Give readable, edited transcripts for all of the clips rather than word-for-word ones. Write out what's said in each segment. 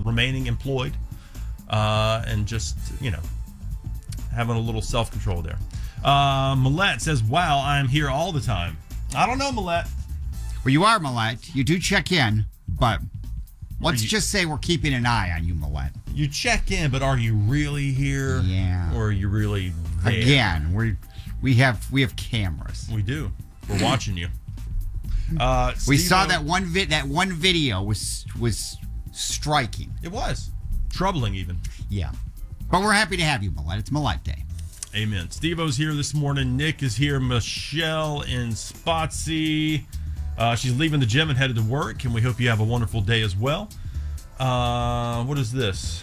remaining employed and just, having a little self-control there. Millette says, wow, I'm here all the time. I don't know, Millette. Well, you are, Millette. You do check in, but let's just say we're keeping an eye on you, Millette. You check in, but are you really here? Yeah. Or are you really there? Again, we have cameras. We do. We're watching you. We saw that one video was striking. It was. Troubling even. Yeah. But we're happy to have you, Millette. It's Millette Day. Amen. Steve-O's here this morning. Nick is here. Michelle in Spotsy. She's leaving the gym and headed to work, and we hope you have a wonderful day as well. What is this?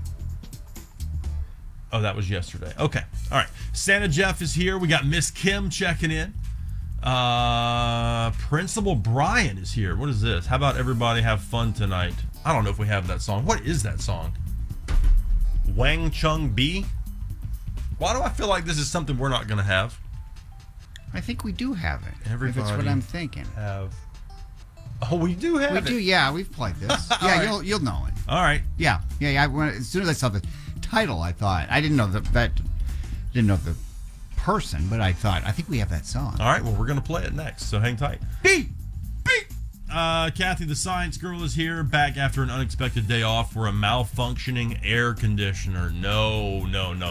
Oh, that was yesterday. Okay. All right. Santa Jeff is here. We got Miss Kim checking in. Principal Brian is here. What is this? How about everybody have fun tonight? I don't know if we have that song. What is that song? Wang Chung B? Why do I feel like this is something we're not going to have? I think we do have it. Everybody that's what I'm thinking. Oh, we do have it. We do, yeah. We've played this. Yeah, right. You'll know it. All right. Yeah. As soon as I saw the title, I thought I didn't know the person, but I think we have that song. All right. Well, we're gonna play it next, so hang tight. Beep. Kathy, the science girl, is here, back after an unexpected day off for a malfunctioning air conditioner. No.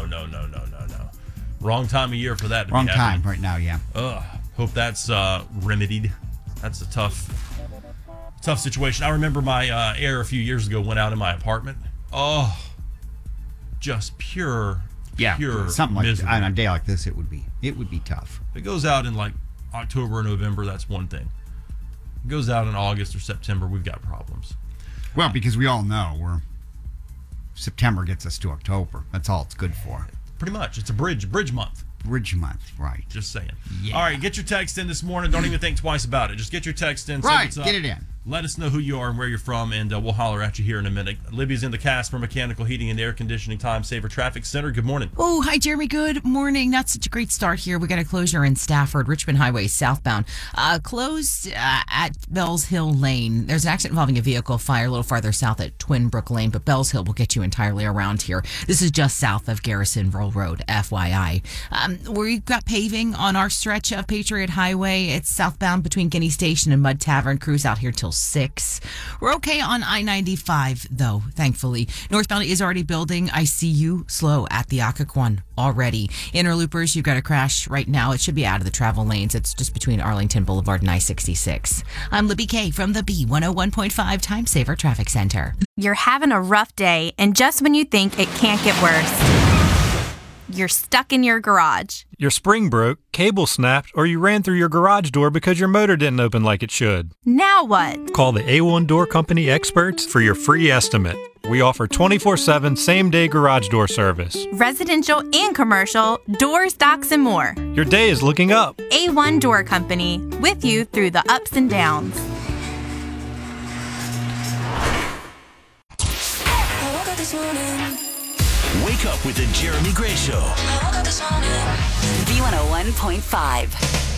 Wrong time of year for that. Wrong time right now. Yeah. Hope that's remedied. That's a tough situation. I remember my air a few years ago went out in my apartment. Oh, just pure something like misery. On a day like this, it would be tough. If it goes out in like October or November, that's one thing. If it goes out in August or September, we've got problems. Well, because we all know September gets us to October. That's all it's good for. Pretty much. It's a bridge month. Bridge month, right. Just saying. Yeah. All right, get your text in this morning. Don't even think twice about it. Just get your text in. Right, get it in. Let us know who you are and where you're from, and we'll holler at you here in a minute. Libby's in the cast for Mechanical Heating and Air Conditioning Time Saver Traffic Center. Good morning. Oh, hi, Jeremy. Good morning. Not such a great start here. We got a closure in Stafford, Richmond Highway southbound. Closed at Bells Hill Lane. There's an accident involving a vehicle fire a little farther south at Twin Brook Lane, but Bells Hill will get you entirely around here. This is just south of Garrisonville Road, FYI. We've got paving on our stretch of Patriot Highway. It's southbound between Guinea Station and Mud Tavern. Crews out here till 6. We're okay on I-95, though, thankfully. Northbound is already building. I see you slow at the Occoquan already. Interloopers, you've got a crash right now. It should be out of the travel lanes. It's just between Arlington Boulevard and I-66. I'm Libby Kay from the B101.5 Time Saver Traffic Center. You're having a rough day, and just when you think it can't get worse, you're stuck in your garage. Your spring broke, cable snapped, or you ran through your garage door because your motor didn't open like it should. Now what? Call the A1 Door Company experts for your free estimate. We offer 24/7 same-day garage door service. Residential and commercial, doors, docks, and more. Your day is looking up. A1 Door Company, with you through the ups and downs. I woke up this morning. Wake up with the Jeremy Gray Show. I woke up this morning. B101.5.